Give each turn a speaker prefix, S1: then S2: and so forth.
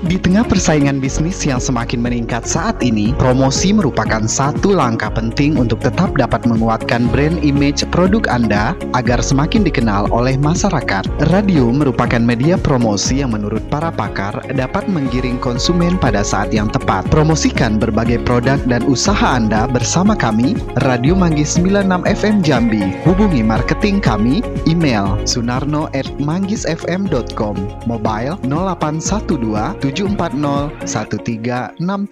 S1: Di tengah persaingan bisnis yang semakin meningkat saat ini, promosi merupakan satu langkah penting untuk tetap dapat menguatkan brand image produk Anda agar semakin dikenal oleh masyarakat. Radio merupakan media promosi yang menurut para pakar dapat menggiring konsumen pada saat yang tepat. Promosikan berbagai produk dan usaha Anda bersama kami, Radio Manggis 96 FM Jambi. Hubungi marketing kami, email sunarno@manggisfm.com, mobile 0812 740 1367.